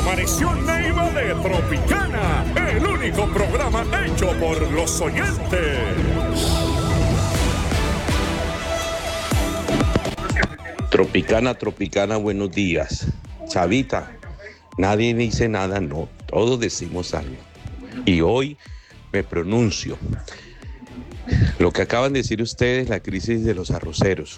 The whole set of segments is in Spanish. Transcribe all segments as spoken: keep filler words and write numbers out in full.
Amaneció Neiva de Tropicana, el único programa hecho por los oyentes. Tropicana, Tropicana, buenos días. Chavita, nadie dice nada, no, todos decimos algo. Y hoy me pronuncio. Lo que acaban de decir ustedes, la crisis de los arroceros.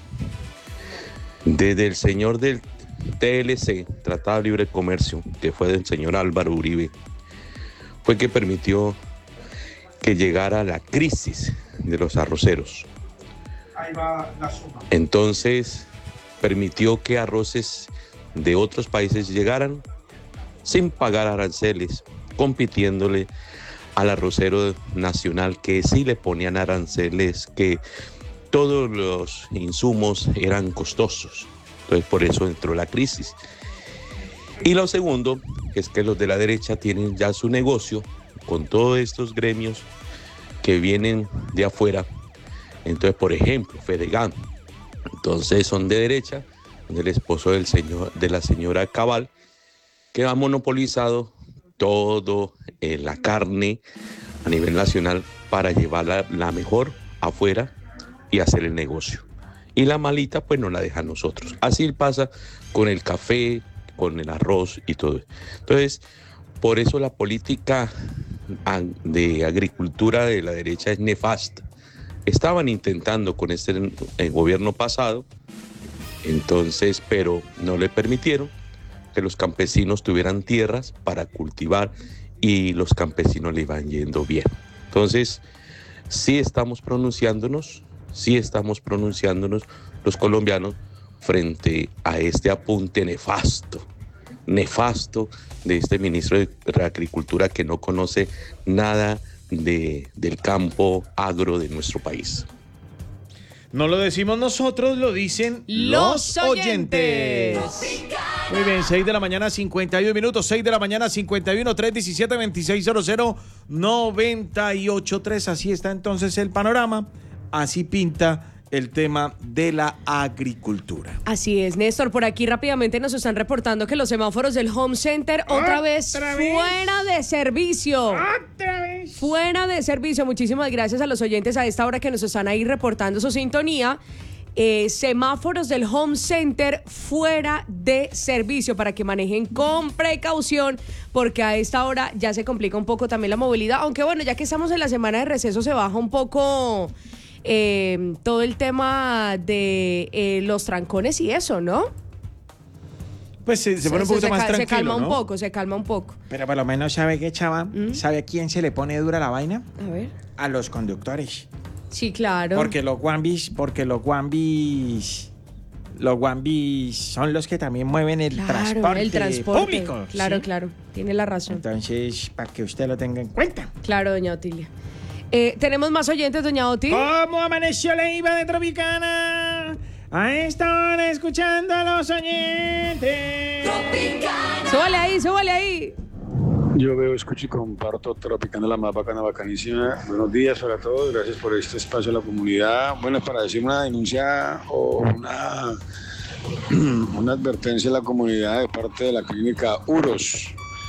Desde el señor del T L C, Tratado de Libre Comercio, que fue del señor Álvaro Uribe, fue que permitió que llegara la crisis de los arroceros. Ahí va la suma. Entonces, permitió que arroces de otros países llegaran sin pagar aranceles, compitiéndole al arrocero nacional, que sí le ponían aranceles, que todos los insumos eran costosos. Entonces, por eso entró la crisis. Y lo segundo es que los de la derecha tienen ya su negocio con todos estos gremios que vienen de afuera. Entonces, por ejemplo, Fedegan, entonces son de derecha, del esposo del señor, de la señora Cabal, que ha monopolizado todo eh, la carne a nivel nacional para llevarla la mejor afuera y hacer el negocio. Y la malita pues nos la deja a nosotros. Así pasa con el café, con el arroz y todo. Entonces, por eso la política de agricultura de la derecha es nefasta. Estaban intentando con este el gobierno pasado, entonces, pero no le permitieron que los campesinos tuvieran tierras para cultivar y los campesinos le iban yendo bien. Entonces, sí estamos pronunciándonos, sí estamos pronunciándonos los colombianos frente a este apunte nefasto, nefasto de este ministro de Agricultura que no conoce nada de, del campo agro de nuestro país. No lo decimos nosotros, lo dicen los, los oyentes. oyentes. Muy bien, seis de la mañana, cincuenta y uno minutos, seis de la mañana, cincuenta y uno, tres diecisiete, veintiséis cero cero, noventa y ocho tres. Así está entonces el panorama, así pinta el tema de la agricultura. Así es, Néstor, por aquí rápidamente nos están reportando que los semáforos del Home Center otra, ¿Otra vez, vez fuera de servicio. Otra vez. Fuera de servicio. Muchísimas gracias a los oyentes a esta hora que nos están ahí reportando su sintonía. Eh, semáforos del Home Center fuera de servicio para que manejen con precaución, porque a esta hora ya se complica un poco también la movilidad, aunque bueno, ya que estamos en la semana de receso se baja un poco eh, todo el tema de eh, los trancones y eso, ¿no? Pues se, se pone se, un poquito se, más se tranquilo, calma ¿no? un poco, se calma un poco. Pero por lo menos, ¿sabe qué, chava? ¿Mm? ¿Sabe a quién se le pone dura la vaina? A ver. A los conductores. Sí, claro. Porque los guambis, porque los guambis, los guambis son los que también mueven el claro, transporte, el transporte público. Claro, ¿sí? claro, tiene la razón. Entonces, para que usted lo tenga en cuenta. Claro, doña Otilia. Eh, ¿Tenemos más oyentes, doña Oti? ¿Cómo amaneció la Iva de Tropicana? A esta hora escuchando a los oyentes. Tropicana. Súbale ahí, súbale ahí. Yo veo, escucho y comparto Tropicana, la más bacana, bacanísima. Buenos días para todos, gracias por este espacio a la comunidad. Bueno, para decir una denuncia o una, una advertencia a la comunidad de parte de la clínica Uros,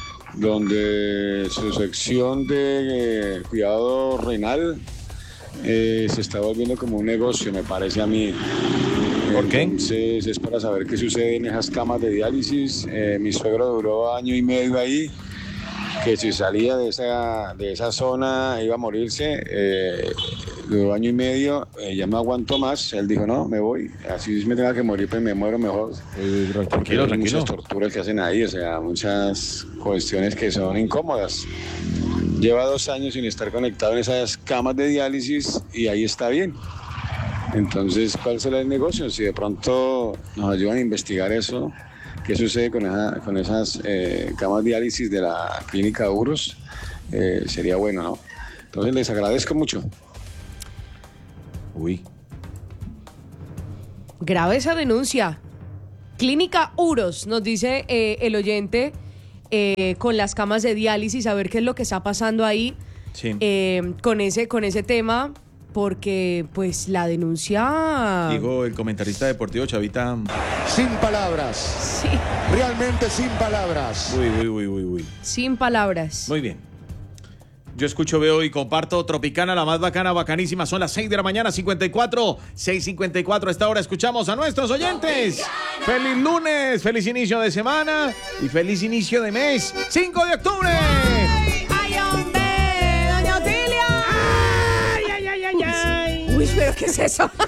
donde su sección de eh, cuidado renal eh, se está volviendo como un negocio, me parece a mí. ¿Por qué? Entonces es para saber qué sucede en esas camas de diálisis. Eh, mi suegro duró año y medio ahí, que si salía de esa, de esa zona iba a morirse. Eh, duró año y medio, eh, ya no aguantó más. Él dijo, no, me voy. Así me tenga que morir, pues me muero mejor. Eh, Porque tranquilo, hay tranquilo. muchas torturas que hacen ahí, o sea, muchas cuestiones que son incómodas. Lleva dos años sin estar conectado en esas camas de diálisis y ahí está bien. Entonces, ¿cuál será el negocio? Si de pronto nos ayudan a investigar eso, qué sucede con, esa, con esas eh, camas de diálisis de la clínica Uros, eh, sería bueno, ¿no? Entonces, les agradezco mucho. Uy. Grave esa denuncia. Clínica Uros, nos dice eh, el oyente, eh, con las camas de diálisis, a ver qué es lo que está pasando ahí. Sí. Eh, con ese, con ese tema. porque pues la denuncia... Dijo el comentarista deportivo Chavita. Sin palabras. Sí. Realmente sin palabras. Uy, uy, uy, uy, uy. Sin palabras. Muy bien. Yo escucho, veo y comparto Tropicana, la más bacana, bacanísima. Son las seis de la mañana, cincuenta y cuatro. seis cincuenta y cuatro. A esta hora escuchamos a nuestros oyentes. ¡Feliz lunes! ¡Feliz inicio de semana! Y feliz inicio de mes. ¡cinco de octubre! ¡Ay, ay, hombre! ¡Doña Otilia! ¡Ay, ay, ay, ay, ay! Uy, pero ¿qué es eso?